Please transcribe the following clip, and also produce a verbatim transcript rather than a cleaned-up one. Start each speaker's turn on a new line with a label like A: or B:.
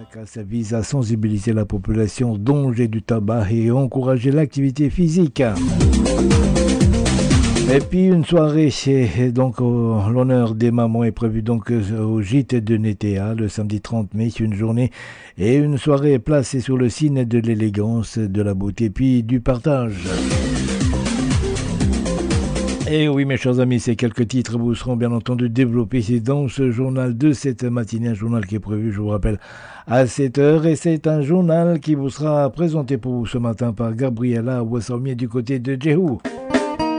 A: Ça vise à sensibiliser la population au danger du tabac et encourager l'activité physique. Et puis une soirée donc en l'honneur des mamans est prévue donc au gîte de Nétéa le samedi trente mai, une journée et une soirée placée sur le signe de l'élégance, de la beauté puis du partage. Et oui mes chers amis, ces quelques titres vous seront bien entendu développés dans ce journal de cette matinée, un journal qui est prévu, je vous rappelle, à sept heures, et c'est un journal qui vous sera présenté pour vous ce matin par Gabriela Wassomier du côté de Djehou.